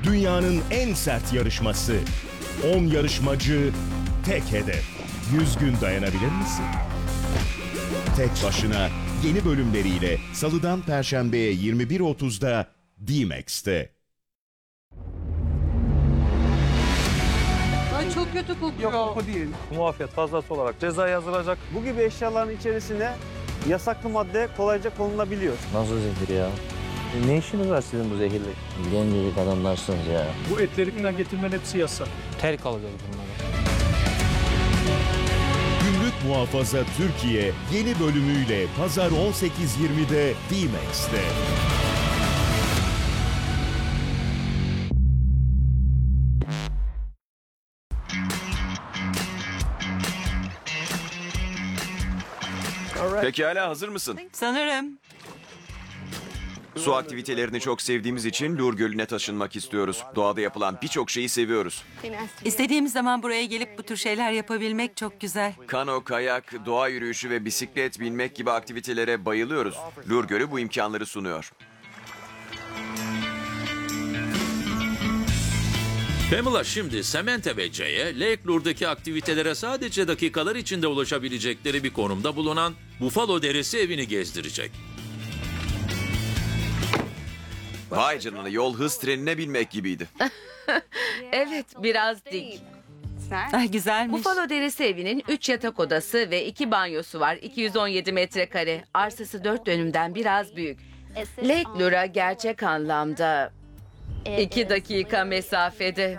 Dünyanın en sert yarışması. 10 yarışmacı, tek hedef. 100 gün dayanabilir misin? Tek başına yeni bölümleriyle Salıdan Perşembe'ye 21.30'da D-Max'te. Ay çok kötü kokuyor. Yok o değil. Muafiyet fazlası olarak ceza yazılacak. Bu gibi eşyaların içerisine yasaklı madde kolayca konulabiliyor. Nasıl zehir ya? Ne işiniz var sizin bu zehirle? Gencecik adamlarsınız ya. Bu etleri falan getirmenin hepsi yasak. Ter kalacağız bunlara. Gümrük Muhafaza Türkiye yeni bölümüyle Pazar 18.20'de D-Max'te. Pekala, hazır mısın? Sanırım. Su aktivitelerini çok sevdiğimiz için Lur Gölü'ne taşınmak istiyoruz. Doğada yapılan birçok şeyi seviyoruz. İstediğimiz zaman buraya gelip bu tür şeyler yapabilmek çok güzel. Kano, kayak, doğa yürüyüşü ve bisiklet binmek gibi aktivitelere bayılıyoruz. Lur Gölü bu imkanları sunuyor. Pamela şimdi Samantha ve Jay'e Lake Lure'daki aktivitelere sadece dakikalar içinde ulaşabilecekleri bir konumda bulunan Buffalo Deresi evini gezdirecek. Vay canına, yol hız trenine binmek gibiydi. Evet, biraz dik. Ay güzelmiş. Buffalo Deresi evinin 3 yatak odası ve 2 banyosu var. 217 metrekare. Arsası 4 dönümden biraz büyük. Lake Lure'a gerçek anlamda 2 dakika mesafede.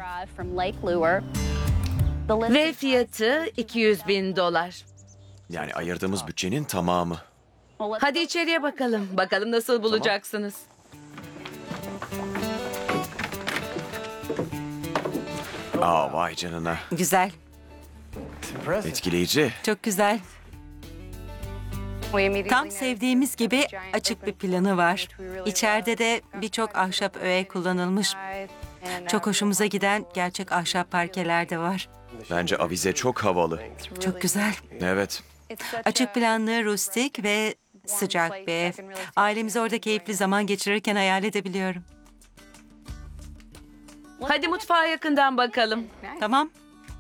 Ve fiyatı $200.000. Yani ayırdığımız bütçenin tamamı. Hadi içeriye bakalım. Bakalım nasıl bulacaksınız. Aa, vay canına. Güzel. Etkileyici. Çok güzel. Tam sevdiğimiz gibi açık bir planı var. İçeride de birçok ahşap öğe kullanılmış. Çok hoşumuza giden gerçek ahşap parkeler de var. Bence avize çok havalı. Çok güzel. Evet. Açık planlı, rustik ve sıcak bir ev. Ailemiz orada keyifli zaman geçirirken hayal edebiliyorum. Hadi mutfağa yakından bakalım. Tamam.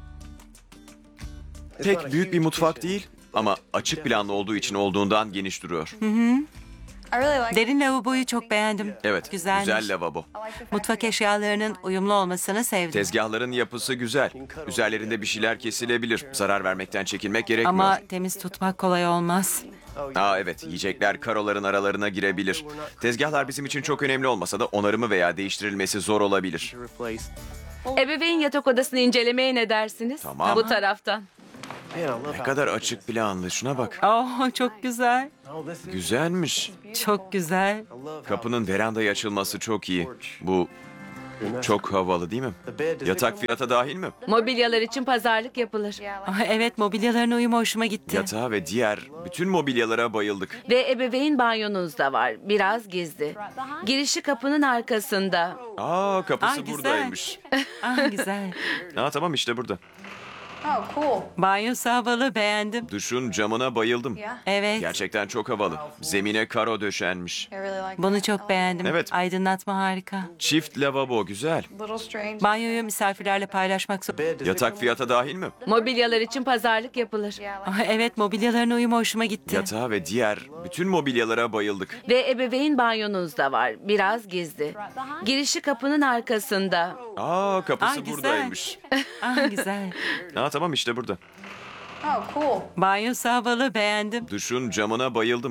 Pek büyük bir mutfak değil ama açık planlı olduğu için olduğundan geniş duruyor. Derin lavaboyu çok beğendim. Evet, Güzelmiş. güzel lavabo. Mutfak eşyalarının uyumlu olmasını sevdim. Tezgahların yapısı güzel. Üzerlerinde bir şeyler kesilebilir. Zarar vermekten çekinmek gerekmiyor. Ama temiz tutmak kolay olmaz. Aa evet, yiyecekler karoların aralarına girebilir. Tezgahlar bizim için çok önemli olmasa da onarımı veya değiştirilmesi zor olabilir. Ebeveyn yatak odasını incelemeye ne dersiniz? Tamam. Bu taraftan. Ne kadar açık planlı, şuna bak. Oh çok güzel. Güzelmiş. Çok güzel. Kapının verandaya açılması çok iyi. Bu çok havalı değil mi? Yatak fiyata dahil mi? Mobilyalar için pazarlık yapılır. Ah, evet mobilyaların uyumu hoşuma gitti. Yatağa ve diğer bütün mobilyalara bayıldık. Ve ebeveyn banyonuz da var. Biraz gizli. Girişi kapının arkasında. Aa, kapısı güzel. buradaymış. Ah güzel. Aa tamam, işte burada. Banyosu havalı, beğendim. Duşun camına bayıldım. Evet. Gerçekten çok havalı. Zemine karo döşenmiş. Bunu çok beğendim. Evet. Aydınlatma harika. Çift lavabo güzel. Banyoyu misafirlerle paylaşmak zor. Yatak fiyata dahil mi? Mobilyalar için pazarlık yapılır. Ah, evet mobilyaların uyumu hoşuma gitti. Yatağa ve diğer bütün mobilyalara bayıldık. Ve ebeveyn banyonuz da var. Biraz gizli. Girişi kapının arkasında. Aa, kapısı güzel. buradaymış. Ah güzel. Aa tamam, işte burada. Banyosu havalı, beğendim. Duşun camına bayıldım.